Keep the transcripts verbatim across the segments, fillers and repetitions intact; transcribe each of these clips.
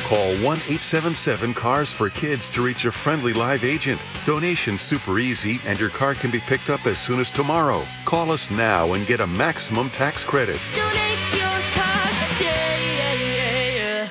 Call one eight seven seven cars for kids to reach a friendly live agent. Donation's super easy and your car can be picked up as soon as tomorrow. Call us now and get a maximum tax credit. Donate your car today.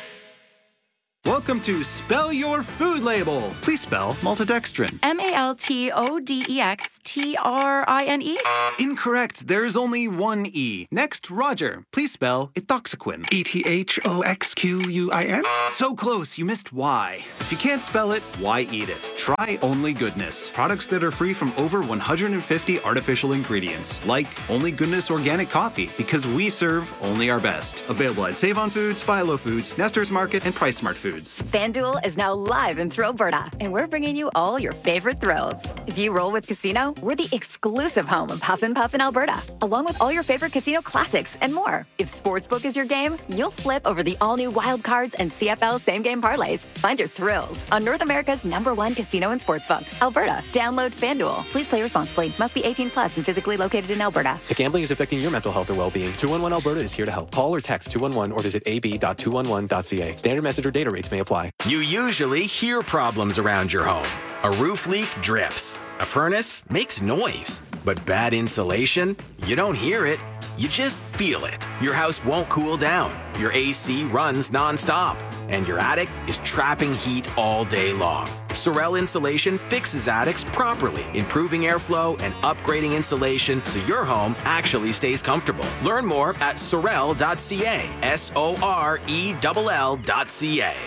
Welcome to Spell Your Food Label. Please spell maltodextrin. M A L T O D E X T R I N E? Incorrect. There's only one E. Next, Roger. Please spell ethoxyquin. E T H O X Q U I N? So close, you missed Y. If you can't spell it, why eat it? Try Only Goodness. Products that are free from over one hundred fifty artificial ingredients. Like Only Goodness Organic Coffee, because we serve only our best. Available at Save On Foods, Philo Foods, Nestor's Market, and Price Smart Foods. FanDuel is now live in Thrill Alberta, and we're bringing you all your favorite thrills. If you roll with Casino, we're the exclusive home of Huff and Puff in Alberta, along with all your favorite casino classics and more. If Sportsbook is your game, you'll flip over the all-new Wild Cards and C F L same-game parlays. Find your thrills on North America's number one casino and sportsbook, Alberta. Download FanDuel. Please play responsibly. Must be eighteen plus and physically located in Alberta. If gambling is affecting your mental health or well-being, two one one Alberta is here to help. Call or text two one one or visit a b dot two one one dot c a. Standard message or data rates may apply. You usually hear problems around your home. A roof leak drips. A furnace makes noise. But bad insulation? You don't hear it. You just feel it. Your house won't cool down. Your A C runs nonstop. And your attic is trapping heat all day long. Sorel Insulation fixes attics properly, improving airflow and upgrading insulation so your home actually stays comfortable. Learn more at sorel dot c a. S O R E L L dot C A.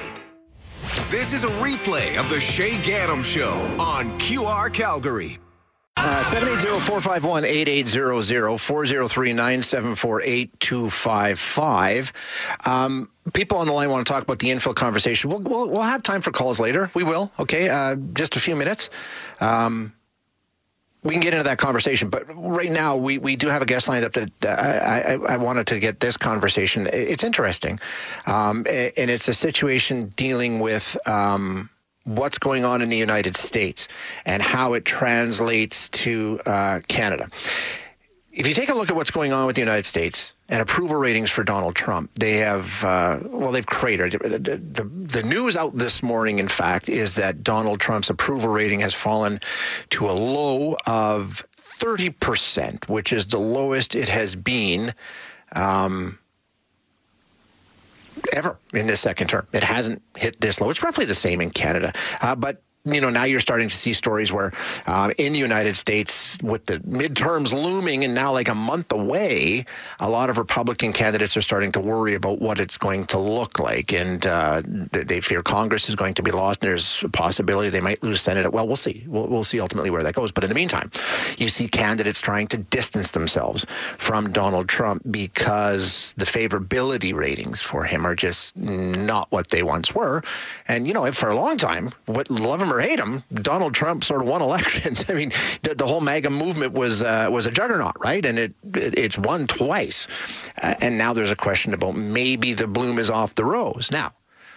This is a replay of the Shay Gaddam Show on Q R Calgary. Uh, seven eight zero, four five one, eight eight zero zero, four zero three, nine seven four, eight two five five. Um, people on the line want to talk about the infill conversation. We'll, we'll, we'll have time for calls later. We will, okay? Uh, just a few minutes. Um, we can get into that conversation, but right now we, we do have a guest lined up that uh, I, I, I wanted to get this conversation. It's interesting, um, and it's a situation dealing with um, what's going on in the United States and how it translates to uh, Canada. If you take a look at what's going on with the United States and approval ratings for Donald Trump, they have, uh, well, they've cratered. The, the, the news out this morning, in fact, is that Donald Trump's approval rating has fallen to a low of thirty percent, which is the lowest it has been um, ever in this second term. It hasn't hit this low. It's roughly the same in Canada. Uh, but you know, now you're starting to see stories where uh, in the United States, with the midterms looming and now like a month away, a lot of Republican candidates are starting to worry about what it's going to look like. And uh, they fear Congress is going to be lost. And there's a possibility they might lose Senate. Well, we'll see. We'll, we'll see ultimately where that goes. But in the meantime, you see candidates trying to distance themselves from Donald Trump because the favorability ratings for him are just not what they once were. And, you know, for a long time, what love him or hate him, Donald Trump sort of won elections. I mean, the, the whole MAGA movement was uh, was a juggernaut, right? And it, it it's won twice. Uh, and now there's a question about maybe the bloom is off the rose. Now,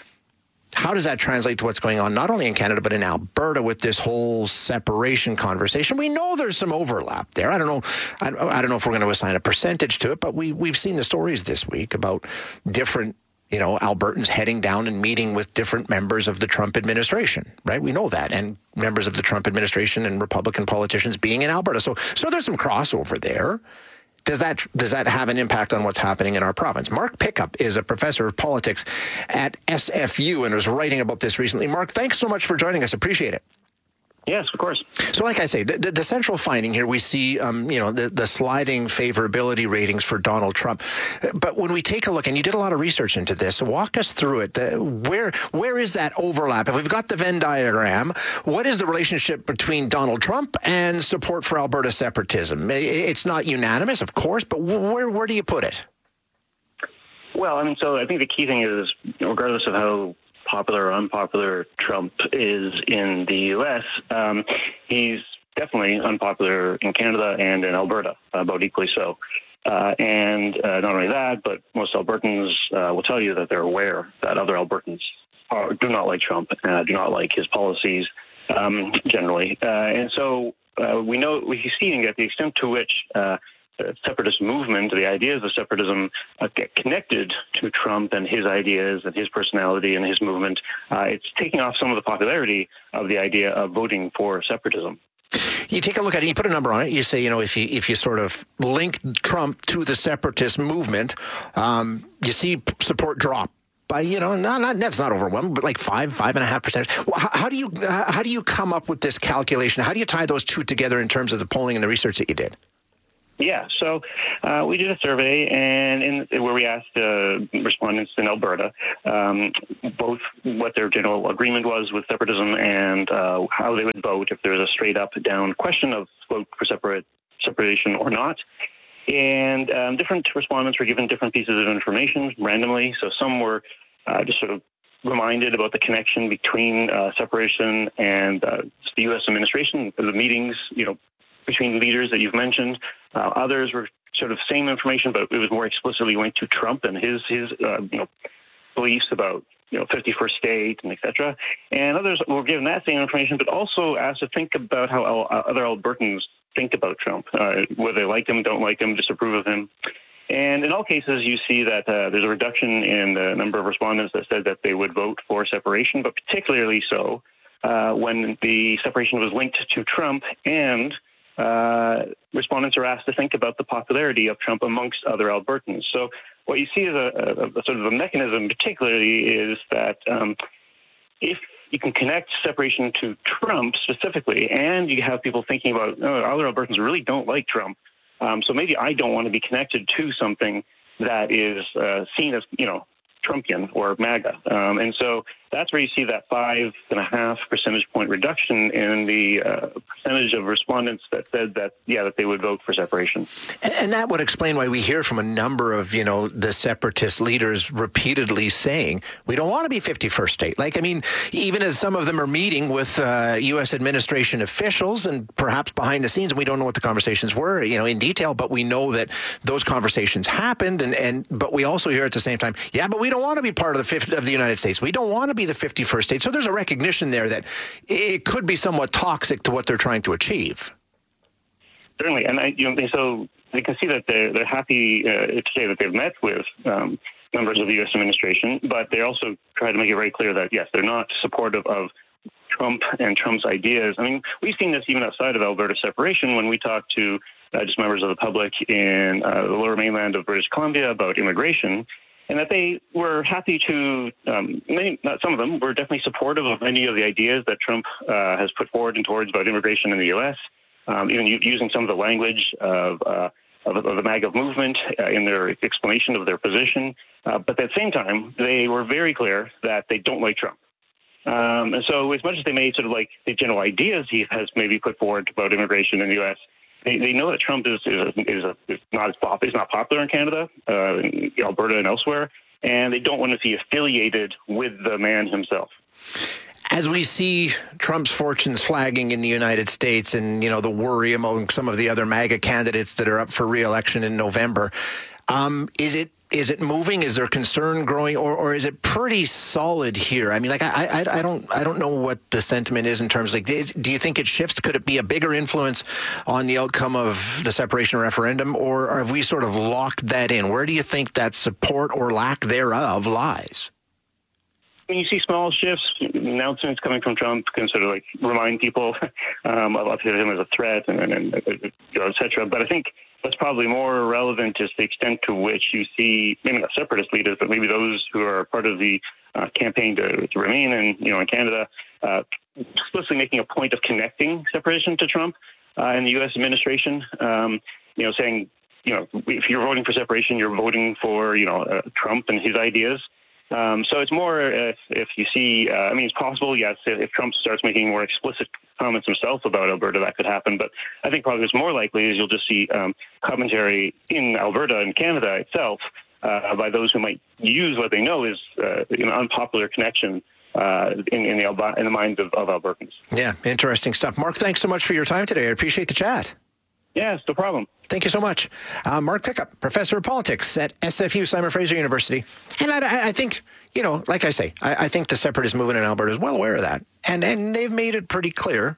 how does that translate to what's going on not only in Canada but in Alberta with this whole separation conversation? We know there's some overlap there. I don't know. I, I don't know if we're going to assign a percentage to it, but we we've seen the stories this week about different, you know, Albertans heading down and meeting with different members of the Trump administration, right? We know that. And members of the Trump administration and Republican politicians being in Alberta. So so there's some crossover there. Does that does that have an impact on what's happening in our province? Mark Pickup is a professor of politics at S F U and was writing about this recently. Mark, thanks so much for joining us. Appreciate it. Yes, of course. So like I say, the, the, the central finding here, we see, um, you know, the, the sliding favorability ratings for Donald Trump. But when we take a look, and you did a lot of research into this, walk us through it. The, where where is that overlap? If we've got the Venn diagram, what is the relationship between Donald Trump and support for Alberta separatism? It's not unanimous, of course, but where where do you put it? Well, I mean, so I think the key thing is, regardless of how popular or unpopular Trump is in the U S, um, he's definitely unpopular in Canada and in Alberta, about equally so. Uh, and uh, not only that, but most Albertans uh, will tell you that they're aware that other Albertans are, do not like Trump, uh, do not like his policies um, generally. Uh, and so uh, we know, we see at the extent to which uh, uh, separatist movement, the ideas of separatism uh, get connected to Trump and his ideas and his personality and his movement, uh, it's taking off some of the popularity of the idea of voting for separatism. You take a look at it, you put a number on it, you say, you know, if you if you sort of link Trump to the separatist movement, um, you see support drop by, you know, not, not that's not overwhelming, but like five, five and a half percent. Well, how, how do you how do you come up with this calculation? How do you tie those two together in terms of the polling and the research that you did? Yeah, so uh, we did a survey, and in, where we asked uh, respondents in Alberta um, both what their general agreement was with separatism and uh, how they would vote if there was a straight up down question of vote for separate separation or not. And um, different respondents were given different pieces of information randomly. So some were uh, just sort of reminded about the connection between uh, separation and uh, the U S administration, the meetings, you know, between leaders that you've mentioned. Uh, others were sort of same information, but it was more explicitly linked to Trump and his his uh, you know beliefs about you know fifty-first state and et cetera. And others were given that same information, but also asked to think about how uh, other Albertans think about Trump, uh, whether they like him, don't like him, disapprove of him. And in all cases, you see that uh, there's a reduction in the number of respondents that said that they would vote for separation, but particularly so uh, when the separation was linked to Trump, and uh, respondents are asked to think about the popularity of Trump amongst other Albertans. So what you see as a, a, a sort of a mechanism particularly is that um, if you can connect separation to Trump specifically, and you have people thinking about, oh, other Albertans really don't like Trump, um, so maybe I don't want to be connected to something that is uh, seen as, you know, Trumpian or MAGA. Um, and so that's where you see that five and a half percentage point reduction in the uh, percentage of respondents that said that, yeah, that they would vote for separation. And, and that would explain why we hear from a number of, you know, the separatist leaders repeatedly saying, we don't want to be fifty-first state. Like, I mean, even as some of them are meeting with uh, U S administration officials and perhaps behind the scenes, and we don't know what the conversations were, you know, in detail, but we know that those conversations happened. And, and but we also hear at the same time, yeah, but we don't want to be part of the fifth of the United States. We don't want to be the fifty-first state. So there's a recognition there that it could be somewhat toxic to what they're trying to achieve. Certainly, and I, you know, so you can see that they're they're happy uh, to say that they've met with um, members of the U S administration, but they also try to make it very clear that yes, they're not supportive of Trump and Trump's ideas. I mean, we've seen this even outside of Alberta separation when we talk to uh, just members of the public in uh, the Lower Mainland of British Columbia about immigration. And that they were happy to, um, many, not some of them, were definitely supportive of many of the ideas that Trump uh, has put forward and towards about immigration in the U S, um, even using some of the language of, uh, of, of the MAGA movement uh, in their explanation of their position. Uh, but at the same time, they were very clear that they don't like Trump. Um, and so as much as they may sort of like the general ideas he has maybe put forward about immigration in the U S, They, they know that Trump is is, is, a, is not as pop, is not popular in Canada, uh, in Alberta, and elsewhere, and they don't want to be affiliated with the man himself. As we see Trump's fortunes flagging in the United States, and you know the worry among some of the other MAGA candidates that are up for re-election in November, um, is it? Is it moving? Is there concern growing, or, or is it pretty solid here? I mean, like I, I, I don't, I don't know what the sentiment is in terms of, like, is, do you think it shifts? Could it be a bigger influence on the outcome of the separation referendum, or have we sort of locked that in? Where do you think that support or lack thereof lies? When you see small shifts, announcements coming from Trump can sort of like remind people um, of him as a threat, and, and, and you know, et cetera. But I think what's probably more relevant is the extent to which you see, maybe not separatist leaders, but maybe those who are part of the uh, campaign to, to remain in, you know, in Canada, uh, explicitly making a point of connecting separation to Trump uh, and the U S administration. Um, you know, saying, you know, if you're voting for separation, you're voting for, you know, uh, Trump and his ideas. Um, so it's more if, if you see, uh, I mean, it's possible, yes, if, if Trump starts making more explicit comments himself about Alberta, that could happen. But I think probably what's more likely is you'll just see um, commentary in Alberta and Canada itself uh, by those who might use what they know is uh, an unpopular connection uh, in, in, the, in the minds of, of Albertans. Yeah, interesting stuff. Mark, thanks so much for your time today. I appreciate the chat. Yes, no problem. Thank you so much. Uh, Mark Pickup, professor of politics at S F U, Simon Fraser University. And I, I think, you know, like I say, I, I think the separatist movement in Alberta is well aware of that. And, and they've made it pretty clear,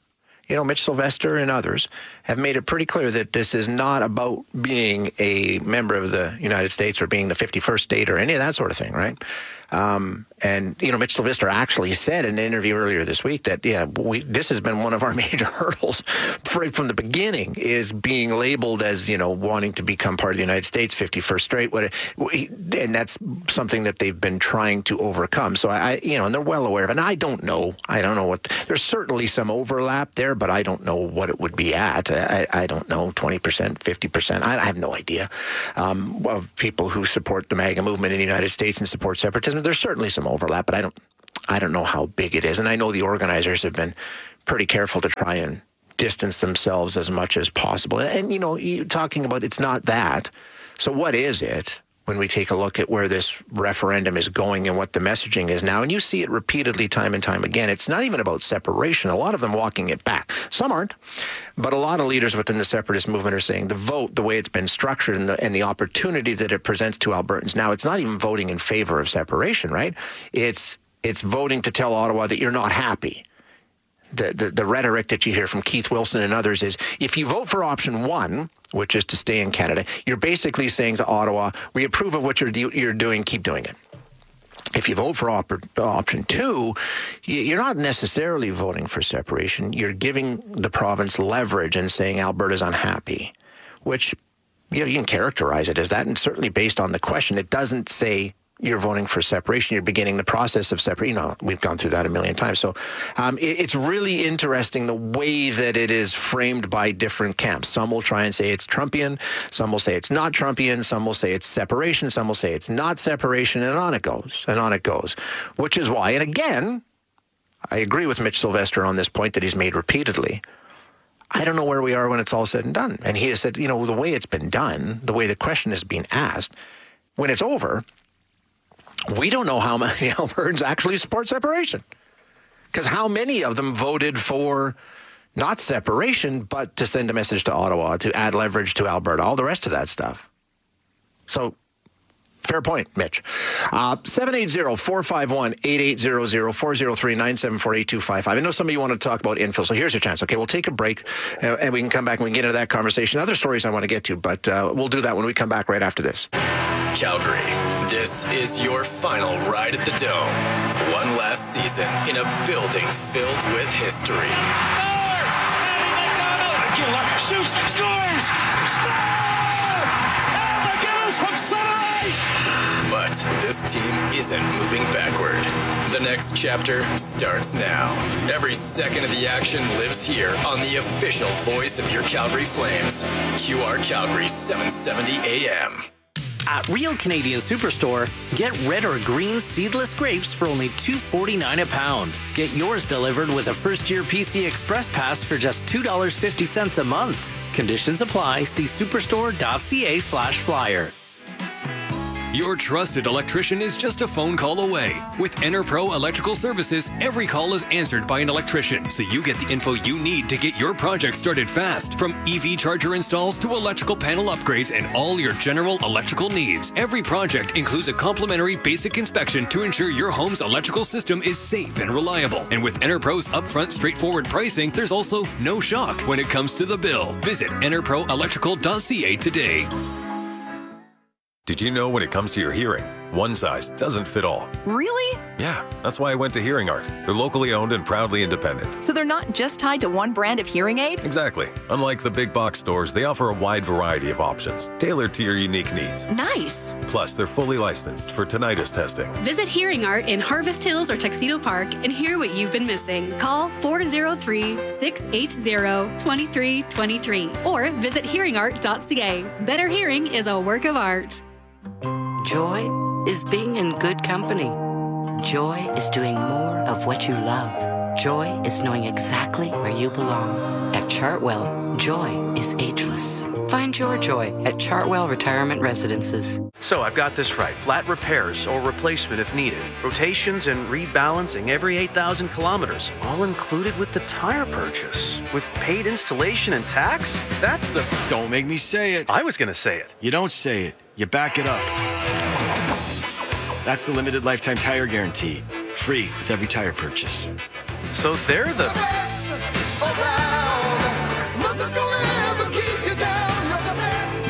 you know, Mitch Sylvester and others have made it pretty clear that this is not about being a member of the United States or being the fifty-first state or any of that sort of thing, right? Um, and, you know, Mitch Sylvester actually said in an interview earlier this week that, yeah, we, this has been one of our major hurdles right from the beginning, is being labeled as, you know, wanting to become part of the United States, fifty-first state. What, and that's something that they've been trying to overcome. So, I, you know, and they're well aware of it. And I don't know. I don't know what, there's certainly some overlap there, but I don't know what it would be at. I, I don't know, twenty percent, fifty percent. I, I have no idea um, of people who support the MAGA movement in the United States and support separatism. There's certainly some overlap, but I don't, I don't know how big it is. And I know the organizers have been pretty careful to try and distance themselves as much as possible. And, you know, you talking about it's not that. So what is it when we take a look at where this referendum is going and what the messaging is now? And you see it repeatedly time and time again. It's not even about separation. A lot of them walking it back. Some aren't. But a lot of leaders within the separatist movement are saying the vote, the way it's been structured and the, and the opportunity that it presents to Albertans now, it's not even voting in favor of separation, right? It's it's voting to tell Ottawa that you're not happy. The, the, the rhetoric that you hear from Keith Wilson and others is, if you vote for option one, which is to stay in Canada, you're basically saying to Ottawa, we approve of what you're, do, you're doing, keep doing it. If you vote for op- option two, you're not necessarily voting for separation. You're giving the province leverage and saying Alberta's unhappy, which, you know, you can characterize it as that. And certainly based on the question, it doesn't say you're voting for separation. You're beginning the process of separation. You know, we've gone through that a million times. So um, it, it's really interesting the way that it is framed by different camps. Some will try and say it's Trumpian. Some will say it's not Trumpian. Some will say it's separation. Some will say it's not separation. And on it goes. And on it goes. Which is why, and again, I agree with Mitch Sylvester on this point that he's made repeatedly. I don't know where we are when it's all said and done. And he has said, you know, the way it's been done, the way the question is being asked, when it's over, we don't know how many Albertans actually support separation. Because how many of them voted for not separation, but to send a message to Ottawa, to add leverage to Alberta, all the rest of that stuff. So, fair point, Mitch. Uh, seven eight zero, four five one, eight eight zero zero, four zero three, nine seven four, eight two five five. I know some of you want to talk about infill, so here's your chance. Okay, we'll take a break, uh, and we can come back and we can get into that conversation. Other stories I want to get to, but uh, we'll do that when we come back right after this. Calgary, this is your final ride at the Dome. One last season in a building filled with history. Shoots, scores! But this team isn't moving backward. The next chapter starts now. Every second of the action lives here on the official voice of your Calgary Flames. Q R Calgary seven seventy A M. At Real Canadian Superstore, get red or green seedless grapes for only two forty-nine a pound. Get yours delivered with a first-year P C Express Pass for just two dollars and fifty cents a month. Conditions apply. See superstore.ca slash flyer. Your trusted electrician is just a phone call away. With EnerPro Electrical Services, every call is answered by an electrician, so you get the info you need to get your project started fast. From E V charger installs to electrical panel upgrades and all your general electrical needs, every project includes a complimentary basic inspection to ensure your home's electrical system is safe and reliable. And with EnerPro's upfront, straightforward pricing, there's also no shock when it comes to the bill. Visit ener pro electrical dot c a today. Did you know when it comes to your hearing, one size doesn't fit all? Really? Yeah, that's why I went to Hearing Art. They're locally owned and proudly independent. So they're not just tied to one brand of hearing aid? Exactly. Unlike the big box stores, they offer a wide variety of options, tailored to your unique needs. Nice. Plus, they're fully licensed for tinnitus testing. Visit Hearing Art in Harvest Hills or Tuxedo Park and hear what you've been missing. Call four oh three, six eight zero, two three two three or visit hearing art dot c a. Better hearing is a work of art. Joy is being in good company. Joy is doing more of what you love. Joy is knowing exactly where you belong. At Chartwell, joy is ageless. Find your joy at Chartwell Retirement Residences. So I've got this right. Flat repairs or replacement if needed. Rotations and rebalancing every eight thousand kilometers. All included with the tire purchase. With paid installation and tax? That's the... Don't make me say it. I was going to say it. You don't say it. You back it up. That's the limited lifetime tire guarantee. Free with every tire purchase. So they're the...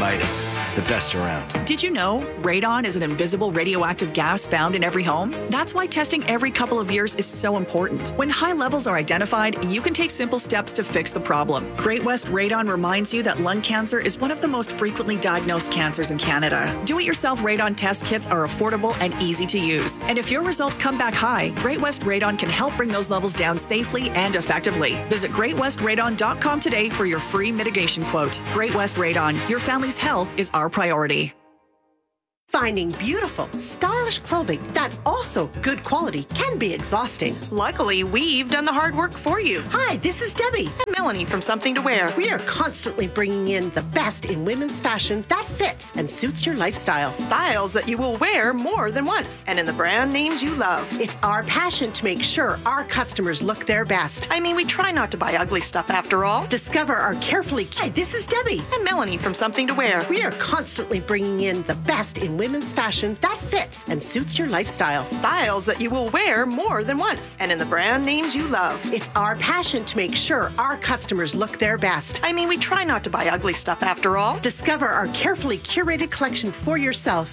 Midas, the best around. Did you know radon is an invisible radioactive gas found in every home? That's why testing every couple of years is so important. When high levels are identified, you can take simple steps to fix the problem. Great West Radon reminds you that lung cancer is one of the most frequently diagnosed cancers in Canada. Do-it-yourself radon test kits are affordable and easy to use. And if your results come back high, Great West Radon can help bring those levels down safely and effectively. Visit great west radon dot com today for your free mitigation quote. Great West Radon, your family's health is our priority. Finding beautiful, stylish clothing that's also good quality can be exhausting. Luckily, we've done the hard work for you. Hi, this is Debbie and Melanie from Something to Wear. We are constantly bringing in the best in women's fashion that fits and suits your lifestyle. Styles that you will wear more than once, and in the brand names you love. It's our passion to make sure our customers look their best. I mean, we try not to buy ugly stuff after all. Discover our carefully... Hi, this is Debbie and Melanie from Something to Wear. We are constantly bringing in the best in women's fashion that fits and suits your lifestyle. Styles that you will wear more than once, and in the brand names you love. It's our passion to make sure our customers look their best. I mean, we try not to buy ugly stuff after all. Discover our carefully curated collection for yourself.